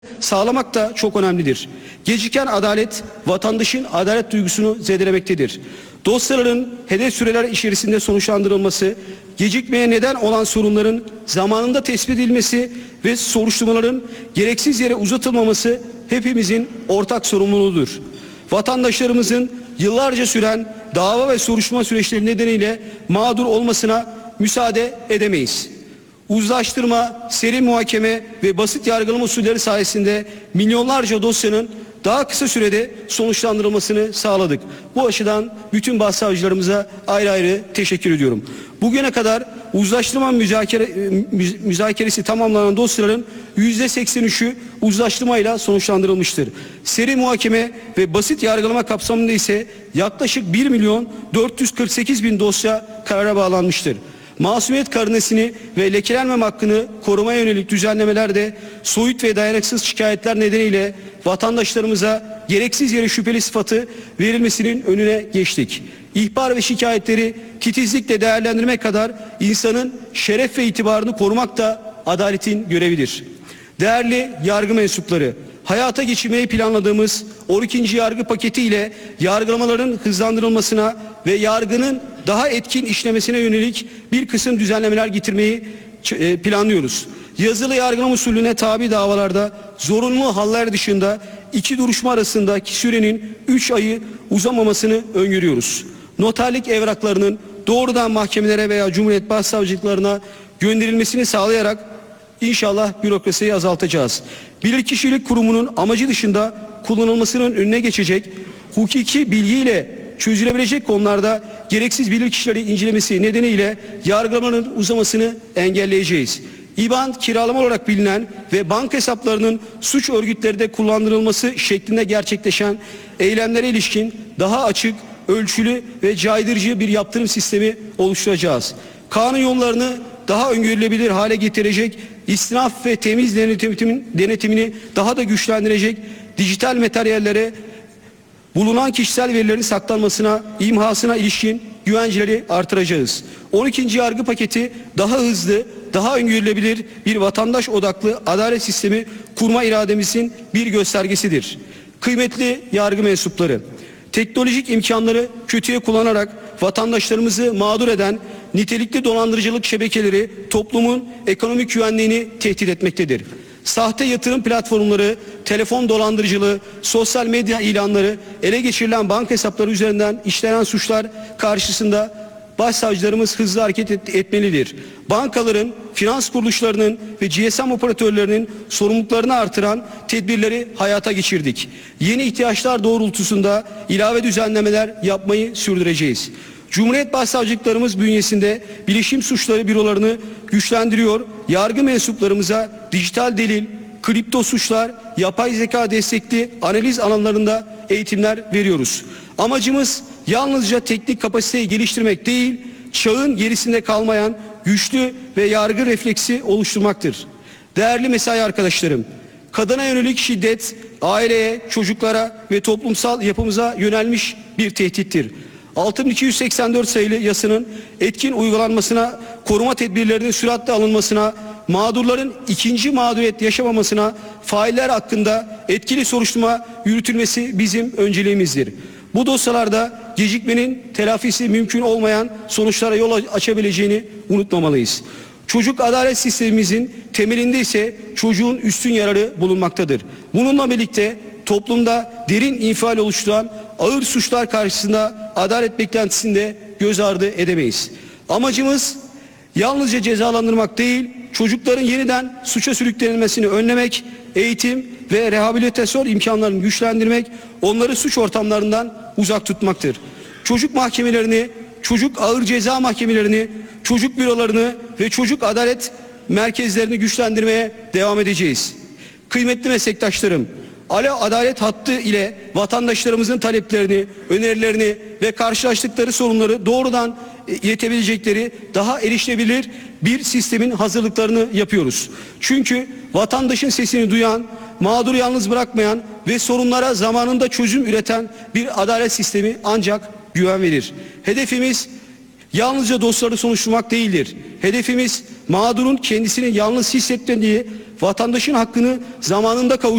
sağlamak da çok önemlidir. Geciken adalet vatandaşın adalet duygusunu zedelemektedir. Dosyaların hedef süreler içerisinde sonuçlandırılması, gecikmeye neden olan sorunların zamanında tespit edilmesi ve soruşturmaların gereksiz yere uzatılmaması hepimizin ortak sorumluluğudur. Vatandaşlarımızın yıllarca süren dava ve soruşturma süreçleri nedeniyle mağdur olmasına müsaade edemeyiz. Uzlaştırma, seri muhakeme ve basit yargılama usulleri sayesinde milyonlarca dosyanın daha kısa sürede sonuçlandırılmasını sağladık. Bu açıdan bütün başsavcılarımıza ayrı ayrı teşekkür ediyorum. Bugüne kadar uzlaştırma müzakeresi tamamlanan dosyaların %83'ü uzlaştırmayla sonuçlandırılmıştır. Seri muhakeme ve basit yargılama kapsamında ise yaklaşık 1.448.000 dosya karara bağlanmıştır. Masumiyet karinesini ve lekelenmeme hakkını korumaya yönelik düzenlemelerde soyut ve dayanıksız şikayetler nedeniyle vatandaşlarımıza gereksiz yere şüpheli sıfatı verilmesinin önüne geçtik. İhbar ve şikayetleri titizlikle değerlendirmek kadar insanın şeref ve itibarını korumak da adaletin görevidir. Değerli yargı mensupları, hayata geçirmeyi planladığımız 12. yargı paketi ile yargılamaların hızlandırılmasına ve yargının daha etkin işlemesine yönelik bir kısım düzenlemeler getirmeyi planlıyoruz. Yazılı yargılama usulüne tabi davalarda zorunlu haller dışında iki duruşma arasındaki sürenin 3 ayı uzamamasını öngörüyoruz. Noterlik evraklarının doğrudan mahkemelere veya Cumhuriyet Başsavcılıklarına gönderilmesini sağlayarak İnşallah bürokrasiyi azaltacağız. Bilirkişilik kurumunun amacı dışında kullanılmasının önüne geçecek, hukuki bilgiyle çözülebilecek konularda gereksiz bilirkişileri incelemesi nedeniyle yargılamaların uzamasını engelleyeceğiz. İBAN kiralama olarak bilinen ve banka hesaplarının suç örgütlerinde kullandırılması şeklinde gerçekleşen eylemlere ilişkin daha açık, ölçülü ve caydırıcı bir yaptırım sistemi oluşturacağız. Kanun yollarını daha öngörülebilir hale getirecek, istinaf ve temiz denetimini daha da güçlendirecek, dijital materyallere bulunan kişisel verilerin saklanmasına, imhasına ilişkin güvenceleri artıracağız. 12. yargı paketi daha hızlı, daha öngörülebilir bir vatandaş odaklı adalet sistemi kurma irademizin bir göstergesidir. Kıymetli yargı mensupları, teknolojik imkanları kötüye kullanarak vatandaşlarımızı mağdur eden nitelikli dolandırıcılık şebekeleri toplumun ekonomik güvenliğini tehdit etmektedir. Sahte yatırım platformları, telefon dolandırıcılığı, sosyal medya ilanları, ele geçirilen banka hesapları üzerinden işlenen suçlar karşısında başsavcılarımız hızlı hareket etmelidir. Bankaların, finans kuruluşlarının ve GSM operatörlerinin sorumluluklarını artıran tedbirleri hayata geçirdik. Yeni ihtiyaçlar doğrultusunda ilave düzenlemeler yapmayı sürdüreceğiz. Cumhuriyet Başsavcılıklarımız bünyesinde bilişim suçları bürolarını güçlendiriyor, yargı mensuplarımıza dijital delil, kripto suçlar, yapay zeka destekli analiz alanlarında eğitimler veriyoruz. Amacımız yalnızca teknik kapasiteyi geliştirmek değil, çağın gerisinde kalmayan güçlü ve yargı refleksi oluşturmaktır. Değerli mesai arkadaşlarım, kadına yönelik şiddet, aileye, çocuklara ve toplumsal yapımıza yönelmiş bir tehdittir. 6284 sayılı yasanın etkin uygulanmasına, koruma tedbirlerinin süratle alınmasına, mağdurların ikinci mağduriyet yaşamamasına, failler hakkında etkili soruşturma yürütülmesi bizim önceliğimizdir. Bu dosyalarda gecikmenin telafisi mümkün olmayan sonuçlara yol açabileceğini unutmamalıyız. Çocuk adalet sistemimizin temelinde ise çocuğun üstün yararı bulunmaktadır. Bununla birlikte toplumda derin infial oluşturan ağır suçlar karşısında adalet beklentisini de göz ardı edemeyiz. Amacımız yalnızca cezalandırmak değil, çocukların yeniden suça sürüklenmesini önlemek, eğitim ve rehabilitasyon imkanlarını güçlendirmek, onları suç ortamlarından uzak tutmaktır. Çocuk mahkemelerini, çocuk ağır ceza mahkemelerini, çocuk bürolarını ve çocuk adalet merkezlerini güçlendirmeye devam edeceğiz. Kıymetli meslektaşlarım, Alo Adalet hattı ile vatandaşlarımızın taleplerini, önerilerini ve karşılaştıkları sorunları doğrudan iletebilecekleri daha erişilebilir bir sistemin hazırlıklarını yapıyoruz. Çünkü vatandaşın sesini duyan, mağduru yalnız bırakmayan ve sorunlara zamanında çözüm üreten bir adalet sistemi ancak güven verir. Hedefimiz yalnızca dosyaları sonuçlamak değildir. Hedefimiz mağdurun kendisini yalnız hissetmediği, vatandaşın hakkını zamanında